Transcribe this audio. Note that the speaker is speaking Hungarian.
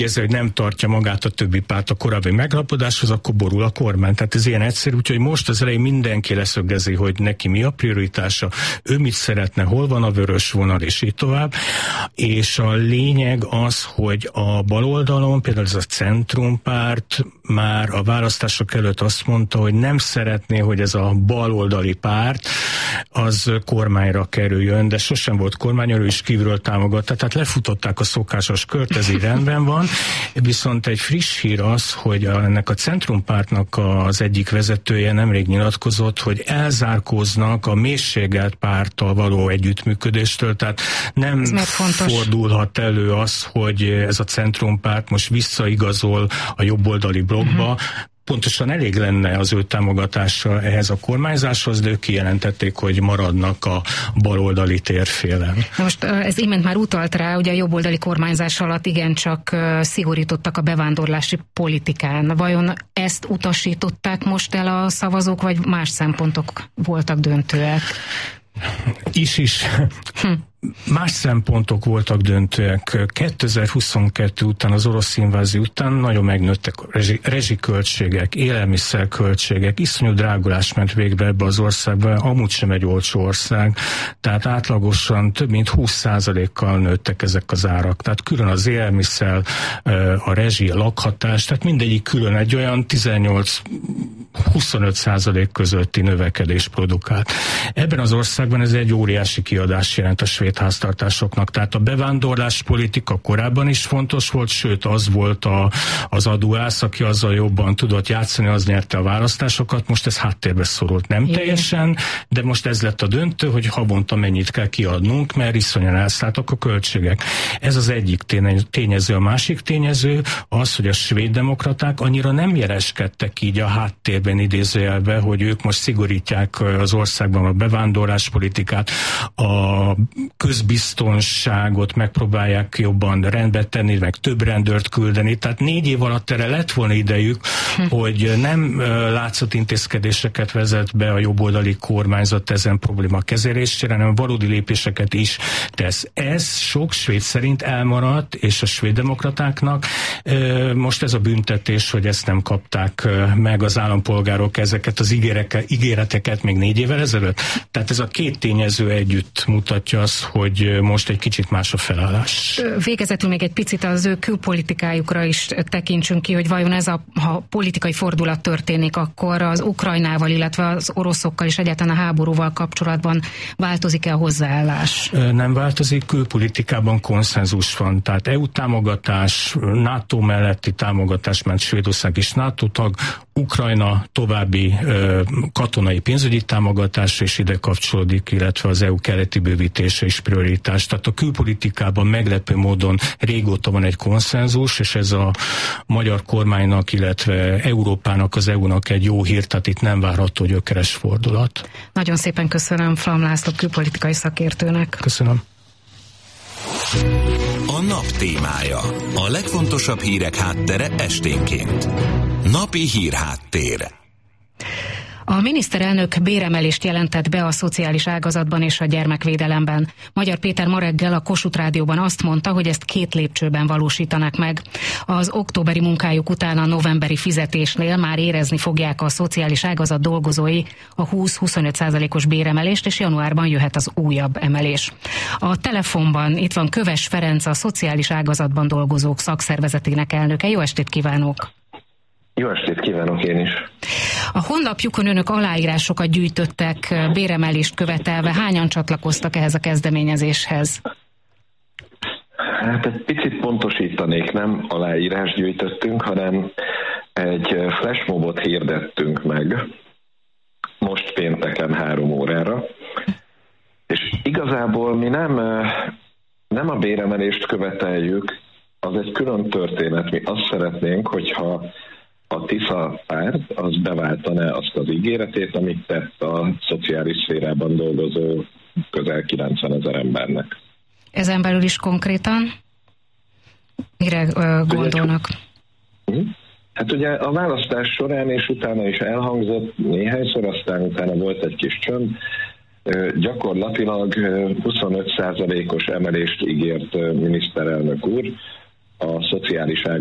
hogy nem tartja magát a többi párt a korábbi megállapodáshoz, akkor borul a kormány. Tehát ez ilyen egyszerű, úgyhogy most az elején mindenki leszögezi, hogy neki mi a prioritása, ő mit szeretne, hol van a vörös vonal, és így tovább. És a lényeg az, hogy a baloldalon, például ez a centrumpárt már a választások előtt azt mondta, hogy nem szeretné, hogy ez a baloldali párt az kormányra kerüljön, de sosem volt kormány, ő is kívülről támogatta, tehát lefutották a szokásos kört, ez így rendben van, viszont egy friss hír az, hogy ennek a centrumpártnak az egyik vezetője nemrég nyilatkozott, hogy elzárkóznak a mélységelt párttal való együttműködéstől, tehát nem fordulhat elő az, hogy ez a centrumpárt most visszaigazol a jobboldali blokkba. Pontosan elég lenne az ő támogatása ehhez a kormányzáshoz, de ők kijelentették, hogy maradnak a baloldali térfélen. Na most ez imént már utalt rá, hogy a jobboldali kormányzás alatt igencsak szigorítottak a bevándorlási politikán. Vajon ezt utasították most el a szavazók, vagy más szempontok voltak döntőek? Is. Más szempontok voltak döntőek. 2022 után, az orosz invázió után nagyon megnőttek a rezsiköltségek, élelmiszerköltségek, iszonyú drágulás ment végbe ebbe az országba, amúgy sem egy olcsó ország, tehát átlagosan több mint 20%-kal nőttek ezek az árak. Tehát külön az élelmiszer, a rezsi, a lakhatás, tehát mindegyik külön egy olyan 18-25% közötti növekedés produkált. Ebben az országban ez egy óriási kiadás jelent a svéd háztartásoknak. Tehát a bevándorlás politika korábban is fontos volt, sőt az volt az adóász, aki azzal jobban tudott játszani, az nyerte a választásokat, most ez háttérbe szorult. Nem teljesen, de most ez lett a döntő, hogy havonta mennyit kell kiadnunk, mert iszonyan elszálltak a költségek. Ez az egyik tényező. A másik tényező az, hogy a svéd demokraták annyira nem jeleskedtek így a háttérben idézőjelbe, hogy ők most szigorítják az országban a bevándorláspolitikát, a közbiztonságot megpróbálják jobban rendbe tenni, meg több rendőrt küldeni. Tehát 4 év alatt erre lett volna idejük, hogy nem látszatintézkedéseket vezet be a jobboldali kormányzat ezen probléma kezelésére, hanem valódi lépéseket is tesz. Ez sok svéd szerint elmaradt, és a svéd demokratáknak most ez a büntetés, hogy ezt nem kapták meg az állampolgárok, ezeket az ígéreteket még 4 évvel ezelőtt. Tehát ez a két tényező együtt mutatja azt, hogy most egy kicsit más a felállás. Végezetül még egy picit az ő külpolitikájukra is tekintsünk ki, hogy vajon ez ha politikai fordulat történik, akkor az Ukrajnával, illetve az oroszokkal és egyáltalán a háborúval kapcsolatban változik-e a hozzáállás? Nem változik, külpolitikában konszenzus van. Tehát EU támogatás, NATO melletti támogatás, mert Svédország is NATO tag, Ukrajna további katonai pénzügyi támogatás, és ide kapcsolódik, illetve az EU keleti bővítése is prioritás. Tehát a külpolitikában meglepő módon régóta van egy konszenzus, és ez a magyar kormánynak, illetve Európának, az EU-nak egy jó hír, tehát itt nem várható gyökeres fordulat. Nagyon szépen köszönöm Flam László külpolitikai szakértőnek. Köszönöm. A nap témája. A legfontosabb hírek háttere esténként. Napi hírháttér. A miniszterelnök béremelést jelentett be a szociális ágazatban és a gyermekvédelemben. Magyar Péter ma reggel a Kossuth Rádióban azt mondta, hogy ezt 2 lépcsőben valósítanak meg. Az októberi munkájuk után a novemberi fizetésnél már érezni fogják a szociális ágazat dolgozói a 20-25%-os béremelést, és januárban jöhet az újabb emelés. A telefonban itt van Köves Ferenc, a szociális ágazatban dolgozók szakszervezetének elnöke. Jó estét kívánok! Jó estét kívánok én is! A honlapjukon önök aláírásokat gyűjtöttek béremelést követelve. Hányan csatlakoztak ehhez a kezdeményezéshez? Hát egy picit pontosítanék, nem aláírást gyűjtöttünk, hanem egy flashmobot hirdettünk meg most pénteken 3 órára. És igazából mi nem a béremelést követeljük, az egy külön történet. Mi azt szeretnénk, hogyha a Tisza párt az beváltaná azt az ígéretét, amit tett a szociális szférában dolgozó közel 90 000 embernek. Ezen belül is konkrétan mire gondolnak? Hát ugye a választás során és utána is elhangzott néhányszor, aztán utána volt egy kis csönd, gyakorlatilag 25%-os emelést ígért miniszterelnök úr, a szociális